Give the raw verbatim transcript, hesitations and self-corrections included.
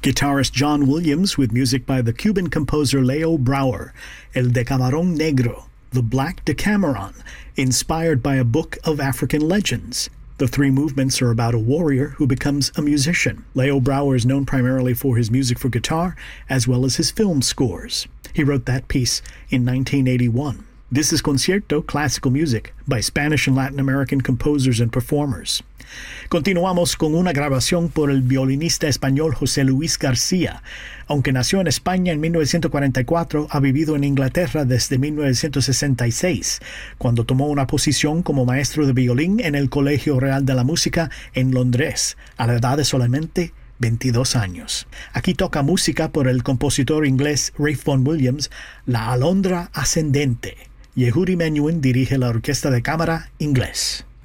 Guitarist John Williams with music by the Cuban composer Leo Brouwer, El Decameron Negro, the Black Decameron, inspired by a book of African legends. The three movements are about a warrior who becomes a musician. Leo Brouwer is known primarily for his music for guitar, as well as his film scores. He wrote that piece in nineteen eighty-one. This is Concierto, classical music by Spanish and Latin American composers and performers. Continuamos con una grabación por el violinista español José Luis García. Aunque nació en España en mil novecientos cuarenta y cuatro, ha vivido en Inglaterra desde mil novecientos sesenta y seis, cuando tomó una posición como maestro de violín en el Colegio Real de la Música en Londres, a la edad de solamente veintidós años. Aquí toca música por el compositor inglés Ralph Vaughan Williams, La Alondra Ascendente. Yehudi Menuhin dirige la orquesta de cámara inglés.